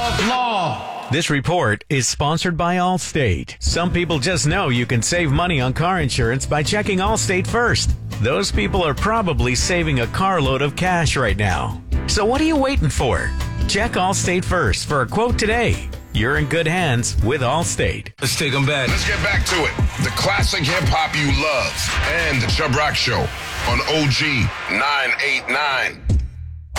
Law. This report is sponsored by Allstate. Some people just know you can save money on car insurance by checking Allstate first. Those people are probably saving a carload of cash right now. So what are you waiting for? Check Allstate first for a quote today. You're in good hands with Allstate. Let's take them back. Let's get back to it. The classic hip-hop you love and the Chubb Rock Show on OG 989.